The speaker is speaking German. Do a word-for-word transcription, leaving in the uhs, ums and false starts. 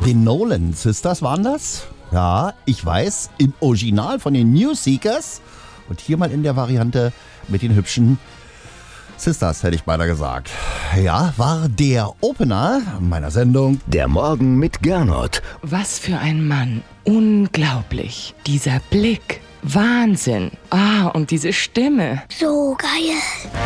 Die Nolan Sisters waren das? Ja, ich weiß, im Original von den New Seekers und hier mal in der Variante mit den hübschen Sisters, hätte ich beinahe gesagt. Ja, war der Opener meiner Sendung. Der Morgen mit Gernot. Was für ein Mann. Unglaublich. Dieser Blick. Wahnsinn. Ah, und diese Stimme. So geil.